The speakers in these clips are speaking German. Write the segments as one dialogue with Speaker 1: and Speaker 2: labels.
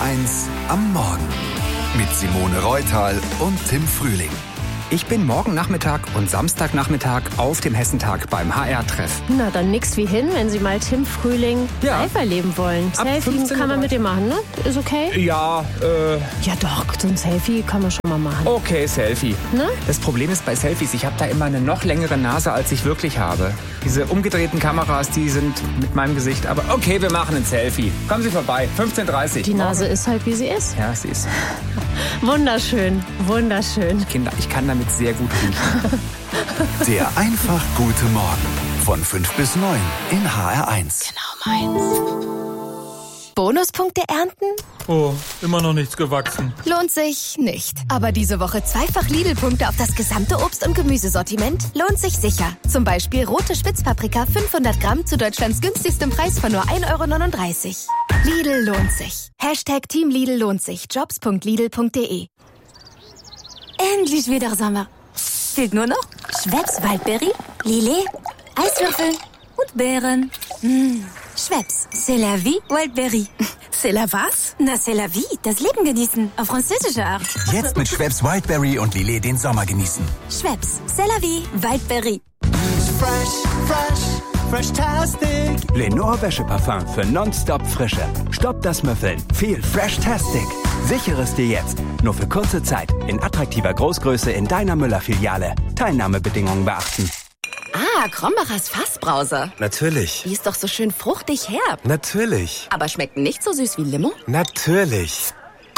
Speaker 1: HR1 am Morgen mit Simone Reutal und Tim Frühling.
Speaker 2: Ich bin morgen Nachmittag und Samstagnachmittag auf dem Hessentag beim HR-Treff.
Speaker 3: Na, dann nix wie hin, wenn Sie mal Tim Frühling live erleben wollen. Selfie kann man mit dem machen, ne? Ist okay?
Speaker 2: Ja,
Speaker 3: Ja doch, so ein Selfie kann man schon mal machen.
Speaker 2: okay, Selfie.
Speaker 3: Ne?
Speaker 2: Das Problem ist bei Selfies, ich habe da immer eine noch längere Nase, als ich wirklich habe. Diese umgedrehten Kameras, die sind mit meinem Gesicht. Aber okay, wir machen ein Selfie. Kommen Sie vorbei, 15:30 Uhr.
Speaker 3: Die Nase ist halt, wie sie ist.
Speaker 2: Ja, sie ist.
Speaker 3: Wunderschön, wunderschön.
Speaker 2: Kinder, ich kann damit sehr gut riechen.
Speaker 1: Der einfach gute Morgen von 5 bis 9 in HR1.
Speaker 4: Genau meins. Bonuspunkte ernten?
Speaker 5: Oh, immer noch nichts gewachsen.
Speaker 4: Lohnt sich nicht. Aber diese Woche zweifach Lidl-Punkte auf das gesamte Obst- und Gemüsesortiment lohnt sich sicher. Zum Beispiel rote Spitzpaprika 500 Gramm zu Deutschlands günstigstem Preis von nur 1,39 €. Lidl lohnt sich. Hashtag Team Lidl lohnt sich. Jobs.lidl.de. Endlich wieder Sommer. Fehlt nur noch Schweppes Waldberry, Lillet, Eiswürfel und Beeren. Schweppes, c'est la vie, Wildberry. C'est la was? Na, c'est la vie, das Leben genießen, auf französische Art.
Speaker 1: Jetzt mit Schweppes Wildberry und Lillet den Sommer genießen.
Speaker 4: Schweppes, c'est la vie, Wildberry.
Speaker 6: Fresh-tastic. Lenore Wäscheparfum für nonstop Frische. Stopp das Müffeln. Viel Fresh-tastic. Sichere es dir jetzt. Nur für kurze Zeit. In attraktiver Großgröße in deiner Müller-Filiale. Teilnahmebedingungen beachten.
Speaker 7: Ah, Krombacher's Fassbrause.
Speaker 8: Natürlich.
Speaker 7: Die ist doch so schön fruchtig herb.
Speaker 8: Natürlich.
Speaker 7: Aber schmeckt nicht so süß wie Limo?
Speaker 8: Natürlich.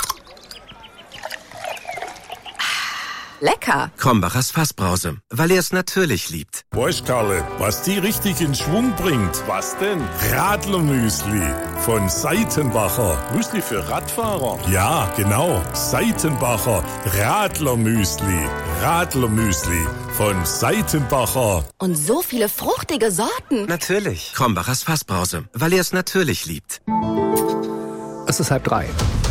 Speaker 7: Lecker.
Speaker 8: Krombachers Fassbrause, weil er es natürlich liebt.
Speaker 9: Weißt Karle, was die richtig in Schwung bringt? Was denn? Radlermüsli von Seitenbacher. Müsli für Radfahrer? Ja, genau. Seitenbacher Radlermüsli. Radlermüsli von Seitenbacher.
Speaker 7: Und so viele fruchtige Sorten.
Speaker 8: Natürlich. Krombachers Fassbrause, weil er es natürlich liebt.
Speaker 2: Es ist 2:30.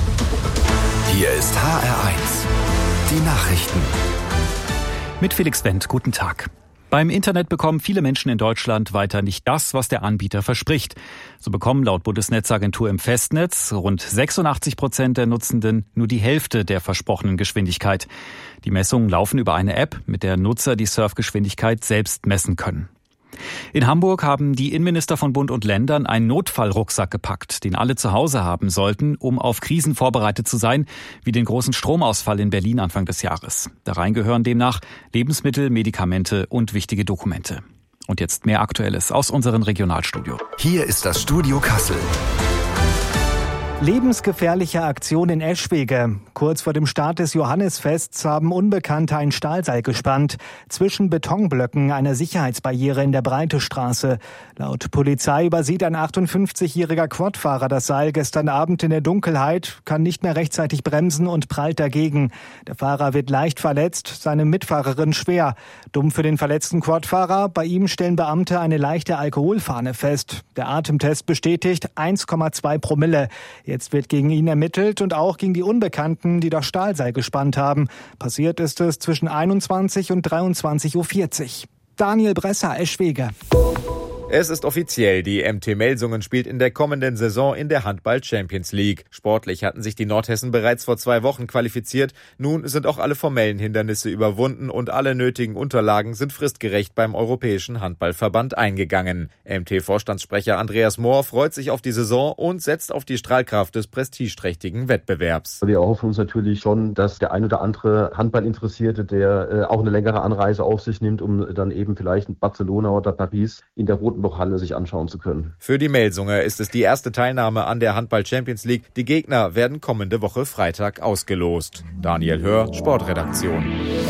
Speaker 1: Hier ist HR1. Die Nachrichten.
Speaker 10: Mit Felix Wendt, guten Tag. Beim Internet bekommen viele Menschen in Deutschland weiter nicht das, was der Anbieter verspricht. So bekommen laut Bundesnetzagentur im Festnetz rund 86% der Nutzenden nur die Hälfte der versprochenen Geschwindigkeit. Die Messungen laufen über eine App, mit der Nutzer die Surfgeschwindigkeit selbst messen können. In Hamburg haben die Innenminister von Bund und Ländern einen Notfallrucksack gepackt, den alle zu Hause haben sollten, um auf Krisen vorbereitet zu sein, wie den großen Stromausfall in Berlin Anfang des Jahres. Da rein gehören demnach Lebensmittel, Medikamente und wichtige Dokumente. Und jetzt mehr Aktuelles aus unserem Regionalstudio.
Speaker 1: Hier ist das Studio Kassel.
Speaker 11: Lebensgefährliche Aktion in Eschwege. Kurz vor dem Start des Johannisfests haben Unbekannte ein Stahlseil gespannt. Zwischen Betonblöcken einer Sicherheitsbarriere in der Breitestraße. Laut Polizei übersieht ein 58-jähriger Quadfahrer das Seil gestern Abend in der Dunkelheit, kann nicht mehr rechtzeitig bremsen und prallt dagegen. Der Fahrer wird leicht verletzt, seine Mitfahrerin schwer. Dumm für den verletzten Quadfahrer. Bei ihm stellen Beamte eine leichte Alkoholfahne fest. Der Atemtest bestätigt 1,2 Promille. Jetzt wird gegen ihn ermittelt und auch gegen die Unbekannten, die das Stahlseil gespannt haben. Passiert ist es zwischen 21 und 23:40 Uhr. Daniel Bresser, Eschwege.
Speaker 12: Es ist offiziell, die MT Melsungen spielt in der kommenden Saison in der Handball Champions League. Sportlich hatten sich die Nordhessen bereits vor 2 Wochen qualifiziert. Nun sind auch alle formellen Hindernisse überwunden und alle nötigen Unterlagen sind fristgerecht beim Europäischen Handballverband eingegangen. MT-Vorstandssprecher Andreas Mohr freut sich auf die Saison und setzt auf die Strahlkraft des prestigeträchtigen Wettbewerbs.
Speaker 13: Wir erhoffen uns natürlich schon, dass der ein oder andere Handballinteressierte, der auch eine längere Anreise auf sich nimmt, um dann eben vielleicht in Barcelona oder Paris in der Roten Halle sich anschauen zu können.
Speaker 12: Für die Melsunger ist es die erste Teilnahme an der Handball Champions League. Die Gegner werden kommende Woche Freitag ausgelost. Daniel Hör, Sportredaktion.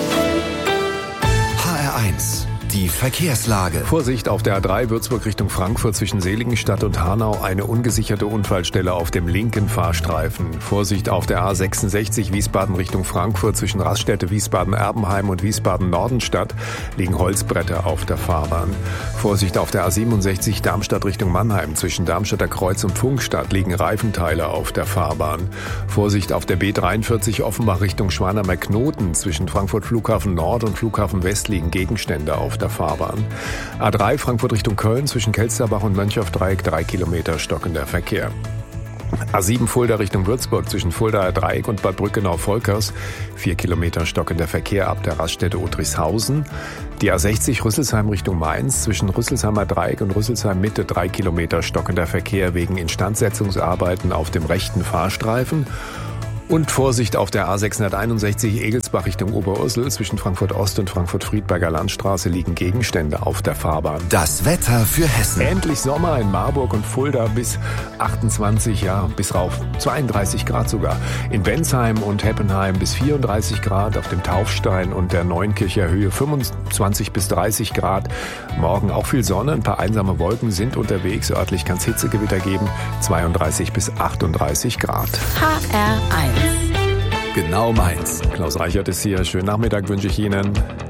Speaker 1: HR1. Die Verkehrslage.
Speaker 14: Vorsicht auf der A3 Würzburg Richtung Frankfurt zwischen Seligenstadt und Hanau. Eine ungesicherte Unfallstelle auf dem linken Fahrstreifen. Vorsicht auf der A66 Wiesbaden Richtung Frankfurt zwischen Raststätte Wiesbaden-Erbenheim und Wiesbaden-Nordenstadt liegen Holzbretter auf der Fahrbahn. Vorsicht auf der A67 Darmstadt Richtung Mannheim zwischen Darmstadter Kreuz und Pfungstadt liegen Reifenteile auf der Fahrbahn. Vorsicht auf der B43 Offenbach Richtung Schwanermeer-Knoten zwischen Frankfurt Flughafen Nord und Flughafen West liegen Gegenstände auf der Fahrbahn. A3 Frankfurt Richtung Köln zwischen Kelsterbach und Mönchhoff-Dreieck 3 Kilometer stockender Verkehr. A7 Fulda Richtung Würzburg zwischen Fuldaer Dreieck und Bad Brückenau-Volkers. 4 Kilometer stockender Verkehr ab der Raststätte Otrichshausen. Die A60 Rüsselsheim Richtung Mainz zwischen Rüsselsheimer Dreieck und Rüsselsheim Mitte 3 Kilometer stockender Verkehr wegen Instandsetzungsarbeiten auf dem rechten Fahrstreifen. Und Vorsicht auf der A661 Egelsbach Richtung Oberursel. Zwischen Frankfurt Ost und Frankfurt-Friedberger Landstraße liegen Gegenstände auf der Fahrbahn.
Speaker 1: Das Wetter für Hessen.
Speaker 14: Endlich Sommer in Marburg und Fulda bis 28, bis rauf 32 Grad sogar. In Bensheim und Heppenheim bis 34 Grad. Auf dem Taufstein und der Neunkircher Höhe 25 bis 30 Grad. Morgen auch viel Sonne, ein paar einsame Wolken sind unterwegs. Örtlich kann es Hitzegewitter geben. 32 bis 38 Grad.
Speaker 7: HR1.
Speaker 1: Genau meins.
Speaker 14: Klaus Reichert ist hier. Schönen Nachmittag wünsche ich Ihnen.